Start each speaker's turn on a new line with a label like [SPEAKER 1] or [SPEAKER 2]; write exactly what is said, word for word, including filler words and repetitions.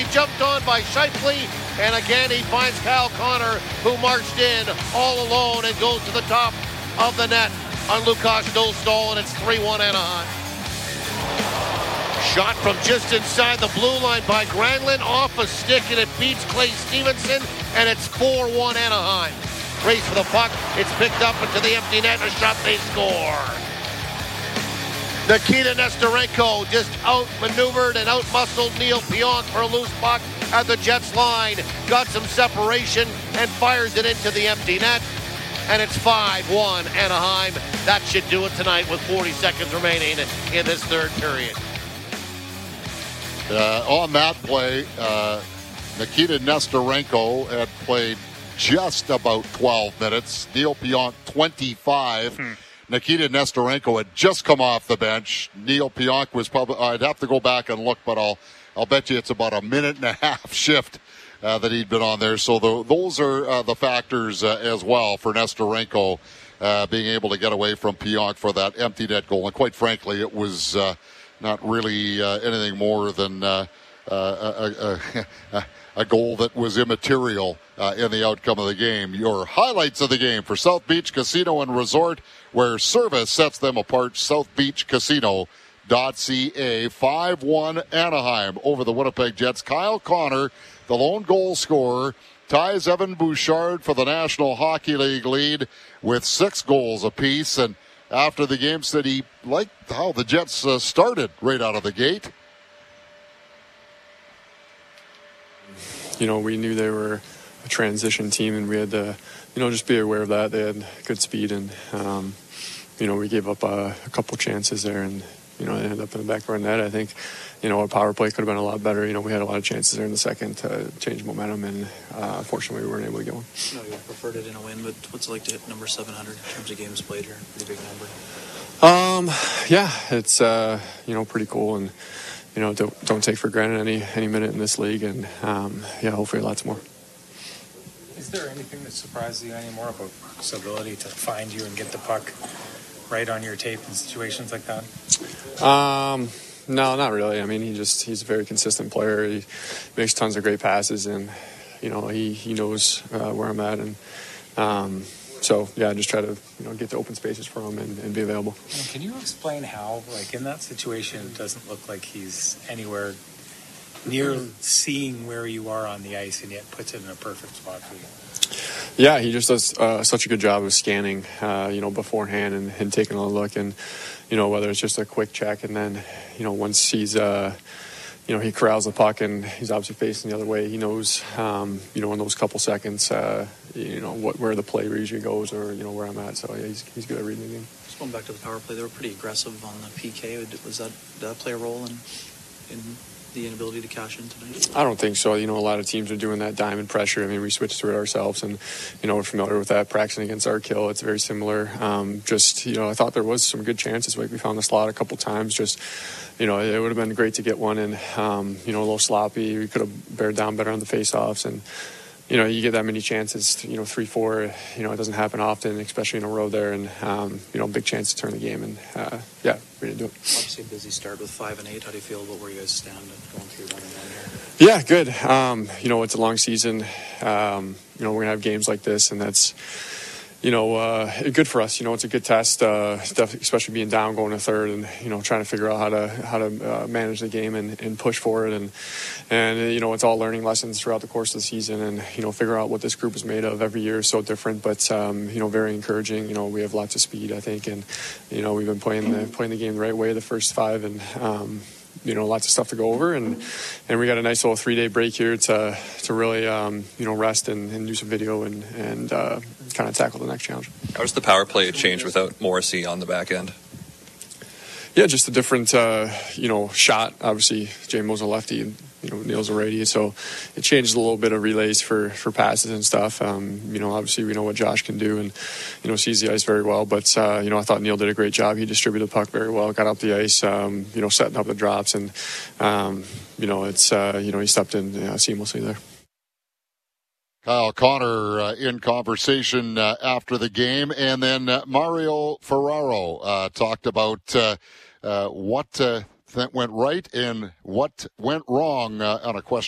[SPEAKER 1] jumped on by Scheifele, and again he finds Kyle Connor, who marched in all alone and goes to the top of the net on Lukas Dostal, and it's three one Anaheim. Shot from just inside the blue line by Granlund, off a stick, and it beats Clay Stevenson, and it's four one Anaheim. Race for the puck, it's picked up into the empty net, and a shot, they score. Nikita Nesterenko just outmaneuvered and outmuscled Neil Pionk for a loose puck at the Jets line. Got some separation and fires it into the empty net. And it's five one Anaheim. That should do it tonight with forty seconds remaining in this third period.
[SPEAKER 2] Uh, on that play, uh, Nikita Nesterenko had played just about twelve minutes. Neil Pionk, twenty-five. Hmm. Nikita Nesterenko had just come off the bench. Neil Pionk was probably, I'd have to go back and look, but I'll I'll bet you it's about a minute and a half shift uh, that he'd been on there. So the, those are uh, the factors uh, as well for Nesterenko uh, being able to get away from Pionk for that empty net goal. And quite frankly, it was uh, not really uh, anything more than uh, uh, a, a, a goal that was immaterial uh, in the outcome of the game. Your highlights of the game for South Beach Casino and Resort, where service sets them apart. South Beach Casino dot C A. five one Anaheim over the Winnipeg Jets. Kyle Connor, the lone goal scorer, ties Evan Bouchard for the National Hockey League lead with six goals apiece. And after the game said he liked how the Jets uh, started right out of the gate.
[SPEAKER 3] You know, we knew they were a transition team, and we had to, you know, just be aware of that. They had good speed, and, um, you know, we gave up uh, a couple chances there, and, you know, it ended up in the back of our net. I think, you know, our power play could have been a lot better. You know, we had a lot of chances there in the second to change momentum, and uh, unfortunately we weren't able to get one.
[SPEAKER 4] No, you preferred it in a win, but what's it like to hit number seven hundred in terms of games played here? Pretty big number.
[SPEAKER 3] Um, yeah, it's, uh, you know, pretty cool, and, you know, don't, don't take for granted any, any minute in this league, and, um, yeah, hopefully lots more.
[SPEAKER 5] Is there anything that surprises you anymore about Puck's ability to find you and get the puck right on your tape in situations like that?
[SPEAKER 3] Um, no, not really. I mean, he just, he's a very consistent player. He makes tons of great passes, and, you know, he, he knows uh, where I'm at, and, um, so, yeah, I just try to, you know, get to open spaces for him and, and be available.
[SPEAKER 5] And can you explain how, like, in that situation, it doesn't look like he's anywhere near seeing where you are on the ice, and yet puts it in a perfect spot for you?
[SPEAKER 3] Yeah, he just does uh, such a good job of scanning, uh, you know, beforehand and, and taking a look, and, you know, whether it's just a quick check, and then, you know, once he's, uh, you know, he corrals the puck and he's obviously facing the other way, he knows, um, you know, in those couple seconds, uh, you know, what where the play usually goes, or, you know, where I'm at. So, yeah, he's, he's good at reading the game.
[SPEAKER 4] Just going back to the power play, they were pretty aggressive on the P K. Was that, did that play a role in, in the inability to cash in tonight?
[SPEAKER 3] I don't think so. You know, a lot of teams are doing that diamond pressure. I mean, we switched to it ourselves, and, you know, we're familiar with that. Practicing against our kill, it's very similar. Um, just, you know, I thought there was some good chances. Like, we found the slot a couple times. Just, you know, it would have been great to get one in, um, you know, a little sloppy. We could have bared down better on the face-offs, and, you know, you get that many chances, you know, three, four, you know, it doesn't happen often, especially in a row there, and, um, you know, big chance to turn the game, and, uh, yeah, we didn't do it.
[SPEAKER 4] Obviously a busy start with five and eight. How do you feel about where you guys stand and going through running one here?
[SPEAKER 3] Yeah, good. Um, you know, it's a long season. Um, you know, we're going to have games like this, and that's, you know, uh, good for us. You know, it's a good test, uh, especially being down going to third, and, you know, trying to figure out how to how to uh, manage the game and, and push forward, and and you know, it's all learning lessons throughout the course of the season, and, you know, figure out what this group is made of. Every year is so different, but um, you know, very encouraging. You know, we have lots of speed, I think, and, you know, we've been playing the playing the game the right way the first five, and um, you know, lots of stuff to go over, and and we got a nice little three day break here to to really um, you know, rest and, and do some video and and uh, kind of tackle the next challenge.
[SPEAKER 6] How does the power play change without Morrissey on the back end?
[SPEAKER 3] Yeah, just a different uh, you know, shot. Obviously, J Mo's a lefty, and, you know, Neil's a righty, so it changes a little bit of relays for, for passes and stuff. Um, you know, obviously we know what Josh can do, and, you know, sees the ice very well. But uh, you know, I thought Neil did a great job. He distributed the puck very well, got up the ice, um, you know, setting up the drops, and um, you know, it's uh, you know, he stepped in uh, seamlessly there.
[SPEAKER 2] Kyle Connor uh, in conversation uh, after the game, and then uh, Mario Ferraro uh, talked about uh, uh, what uh, that went right and what went wrong uh, on a question.